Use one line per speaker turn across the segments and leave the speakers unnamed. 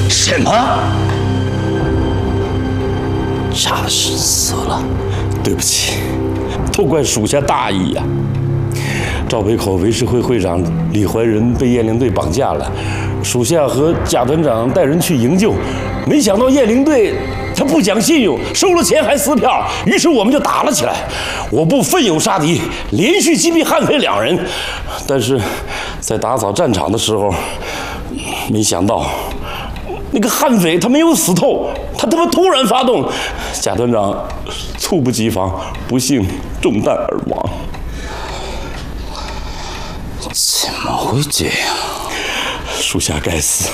什么？
贾氏死了？
对不起，都怪属下大意呀。赵北口维持会会长李怀仁被雁翎队绑架了，属下和贾团长带人去营救，没想到雁翎队他不讲信用，收了钱还撕票，于是我们就打了起来。我部奋勇杀敌，连续击毙悍匪2人，但是在打扫战场的时候，没想到那个悍匪他没有死透，他妈突然发动，贾团长猝不及防，不幸中弹而亡。
怎么会这样？
属下该死，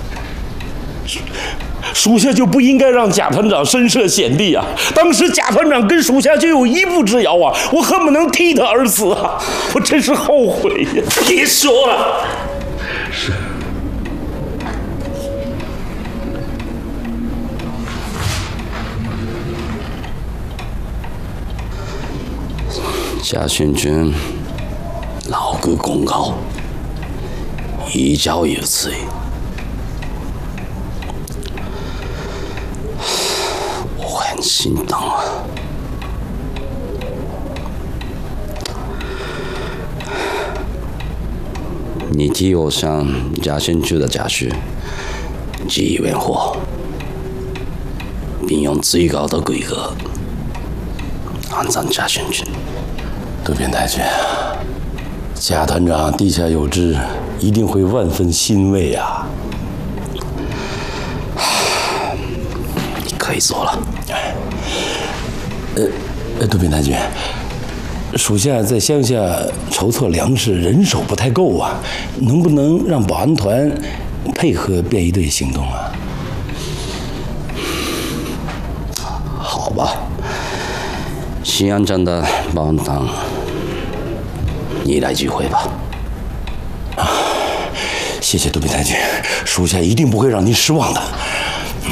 属下就不应该让贾团长身涉险地啊！当时贾团长跟属下就有一步之遥啊，我恨不能替他而死啊！我真是后悔呀！
别说了。
是。
贾训军老狗公告，一朝有罪。我很心疼啊。你替我向贾训区的贾诩给予援火，并用最高的规格安葬贾训军。
渡边太君，贾团长地下有知，一定会万分欣慰啊！
你可以走了。
渡边太君，属下在乡下筹措粮食，人手不太够啊，能不能让保安团配合便衣队行动啊？
好吧，新安镇的保安团，你来指挥吧。
谢谢渡边太君，属下一定不会让您失望的。